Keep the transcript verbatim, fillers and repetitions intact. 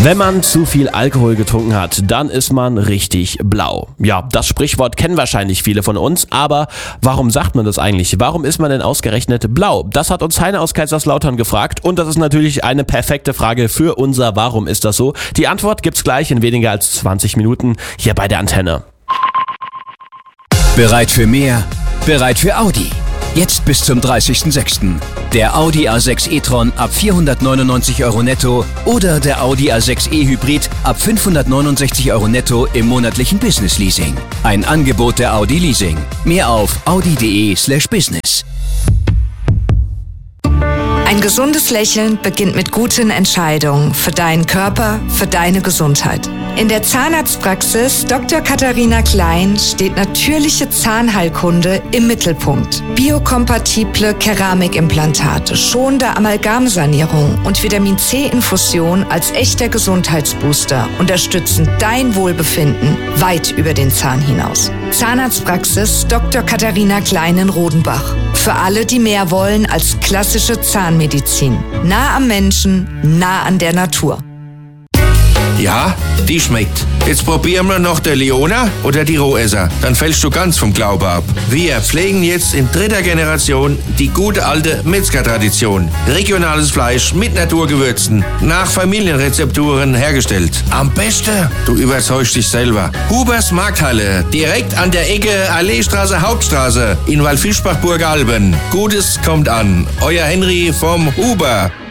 Wenn man zu viel Alkohol getrunken hat, dann ist man richtig blau. Ja, das Sprichwort kennen wahrscheinlich viele von uns, aber warum sagt man das eigentlich? Warum ist man denn ausgerechnet blau? Das hat uns Heine aus Kaiserslautern gefragt und das ist natürlich eine perfekte Frage für unser Warum ist das so? Die Antwort gibt's gleich in weniger als zwanzig Minuten hier bei der Antenne. Bereit für mehr? Bereit für Audi? Jetzt bis zum dreißigsten sechsten Der Audi A sechs e-tron ab vierhundertneunundneunzig Euro netto oder der Audi A sechs e-Hybrid ab fünfhundertneunundsechzig Euro netto im monatlichen Business Leasing. Ein Angebot der Audi Leasing. Mehr auf audi.de slash business. Ein gesundes Lächeln beginnt mit guten Entscheidungen für deinen Körper, für deine Gesundheit. In der Zahnarztpraxis Doktor Katharina Klein steht natürliche Zahnheilkunde im Mittelpunkt. Biokompatible Keramikimplantate, schonende Amalgamsanierung und Vitamin-C-Infusion als echter Gesundheitsbooster unterstützen dein Wohlbefinden weit über den Zahn hinaus. Zahnarztpraxis Doktor Katharina Klein in Rodenbach. Für alle, die mehr wollen als klassische Zahnmedizin. Nah am Menschen, nah an der Natur. Ja, die schmeckt. Jetzt probieren wir noch der Leona oder die Rohesser. Dann fällst du ganz vom Glaube ab. Wir pflegen jetzt in dritter Generation die gute alte Metzger-Tradition. Regionales Fleisch mit Naturgewürzen, nach Familienrezepturen hergestellt. Am besten, du überzeugst dich selber. Hubers Markthalle, direkt an der Ecke Alleestraße, Hauptstraße in Waldfischbach-Burgalben. Gutes kommt an. Euer Henry vom Huber.